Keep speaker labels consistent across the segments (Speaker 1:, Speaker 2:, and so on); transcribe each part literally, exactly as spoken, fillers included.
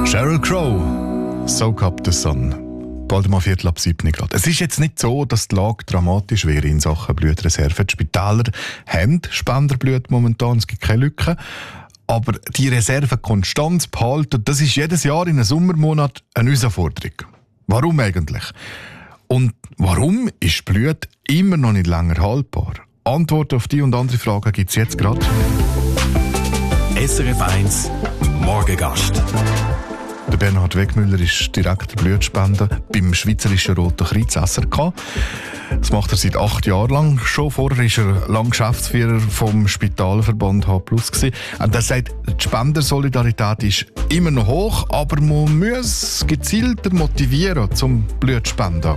Speaker 1: Sheryl Crow, Soak Up the Sun. Bald mal Viertel ab sieben Grad. Es ist jetzt nicht so, dass die Lage dramatisch wäre in Sachen Blutreserve. Die Spitäler haben Spenderblut momentan, es gibt keine Lücken. Aber die Reserve konstant zu behalten, das ist jedes Jahr in einem Sommermonat eine Herausforderung. Warum eigentlich? Und warum ist Blut immer noch nicht länger haltbar? Antworten auf die und andere Fragen gibt es jetzt gerade.
Speaker 2: S R F eins Morgengast.
Speaker 1: Der Bernhard Wegmüller ist Direktor Blutspende beim Schweizerischen Roten Kreuz S R K. Das macht er seit acht Jahren lang schon. Vorher war er lang Geschäftsführer vom Spitalverband H plus. Und er sagt, die Spendersolidarität ist immer noch hoch, aber man muss gezielter motivieren zum Blutspenden.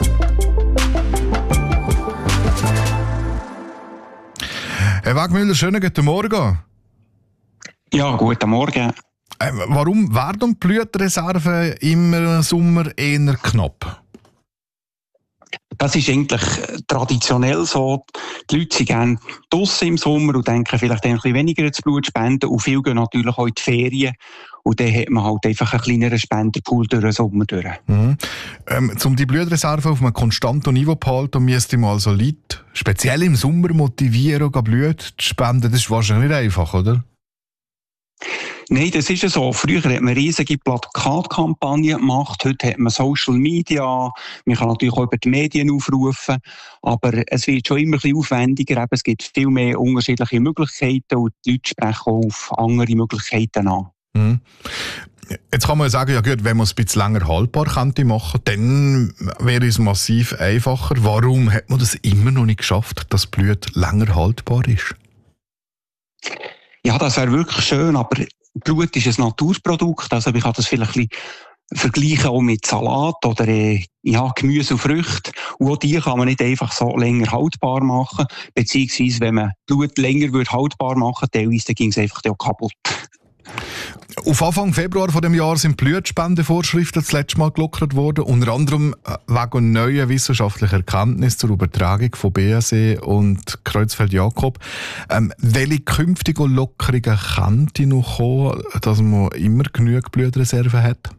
Speaker 1: Herr Wegmüller, schönen guten Morgen.
Speaker 3: Ja, guten Morgen.
Speaker 1: Äh, warum werden die Blutreserven im Sommer eher knapp?
Speaker 3: Das ist eigentlich traditionell so. Die Leute sind gerne draussen im Sommer und denken vielleicht ein bisschen weniger ans Blut spenden. Und viele gehen natürlich auch in die Ferien. Und dann hat man halt einfach einen kleineren Spenderpool durch den Sommer durch.
Speaker 1: Mhm. Ähm, um die Blutreserve auf einem konstanten Niveau zu behalten, müsste man also Leute, speziell im Sommer, motivieren, Blut zu spenden. Das ist wahrscheinlich nicht einfach, oder?
Speaker 3: Nein, das ist ja so. Früher hat man riesige Plakatkampagnen gemacht, heute hat man Social Media, man kann natürlich auch über die Medien aufrufen, aber es wird schon immer ein bisschen aufwendiger, es gibt viel mehr unterschiedliche Möglichkeiten und die Leute sprechen auch auf andere Möglichkeiten an.
Speaker 1: Mhm. Jetzt kann man sagen, ja gut, wenn man es ein bisschen länger haltbar könnte machen, dann wäre es massiv einfacher. Warum hat man das immer noch nicht geschafft, dass Blut länger haltbar ist?
Speaker 3: Ja, das wäre wirklich schön, aber Blut ist ein Naturprodukt, also ich kann das vielleicht ein bisschen vergleichen auch mit Salat oder äh, ja, Gemüse und Früchte. Und auch die kann man nicht einfach so länger haltbar machen, beziehungsweise wenn man Blut länger würde haltbar machen, teilweise ging es einfach auch kaputt.
Speaker 1: Auf Anfang Februar von dem Jahr sind Blutspendevorschriften das letzte Mal gelockert worden, unter anderem wegen neuer wissenschaftlicher Erkenntnisse zur Übertragung von B S E und Creutzfeldt-Jakob. Ähm, welche künftigen Lockerungen könnte noch kommen, dass man immer genügend Blutreserven hat?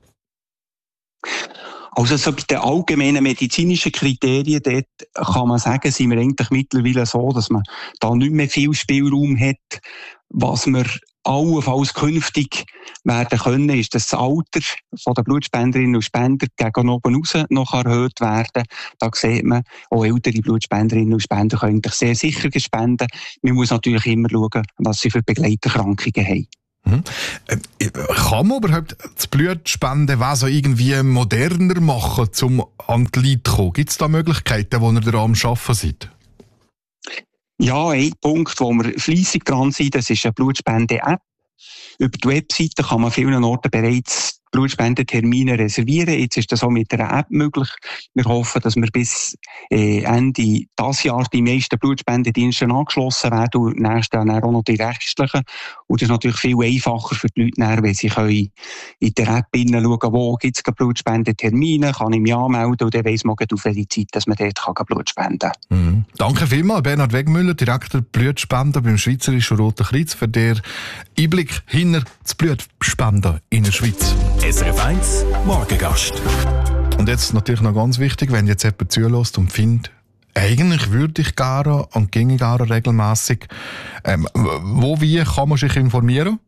Speaker 3: Also so bei den allgemeinen medizinischen Kriterien, dort kann man sagen, sind wir eigentlich mittlerweile so, dass man da nicht mehr viel Spielraum hat. Was wir allenfalls künftig werden können, ist, dass das Alter der Blutspenderinnen und Spender gegen oben raus noch erhöht werden. Da sieht man, auch ältere Blutspenderinnen und Spender können sehr sicher spenden. Man muss natürlich immer schauen, was sie für Begleiterkrankungen haben.
Speaker 1: Mhm. Äh, kann man überhaupt das Blutspendewesen irgendwie moderner machen, um an die Leute zu kommen? Gibt es da Möglichkeiten, wo ihr da am Arbeiten seid?
Speaker 3: Ja, ein Punkt, wo wir fleissig dran sind, das ist eine Blutspende-App. Über die Webseite kann man an vielen Orten bereits Blutspendetermine reservieren. Jetzt ist das auch mit einer App möglich. Wir hoffen, dass wir bis äh, Ende dieses Jahr die meisten Blutspendedienste angeschlossen werden und nächstes Jahr auch noch die restlichen. Und das ist natürlich viel einfacher für die Leute, dann, weil sie können in der App hineinschauen, wo gibt es Blutspendetermine, kann ich mich anmelden und dann weiss man auf welche Zeit, dass man dort kann Blut spenden kann.
Speaker 1: Mhm. Danke vielmals, Bernhard Wegmüller, Direktor Blutspenden beim Schweizerischen Roten Kreuz, für den Einblick hinter das Blutspenden in der Schweiz.
Speaker 2: S R F eins Morgengast.
Speaker 1: Und jetzt natürlich noch ganz wichtig, wenn jetzt jemand zulässt und findet, eigentlich würde ich gerne und ginge gerne regelmässig. Ähm, wo, wie kann man sich informieren?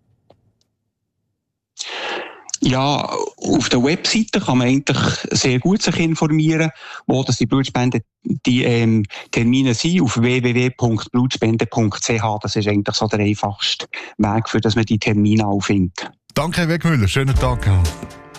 Speaker 3: Ja, auf der Webseite kann man eigentlich sehr gut sich informieren, wo das die Blutspende die ähm, Termine sind, auf w w w punkt blutspende punkt c h. Das ist eigentlich so der einfachste Weg, für dass man die Termine auch findet.
Speaker 1: Danke, Herr Wegmüller. Schönen Tag.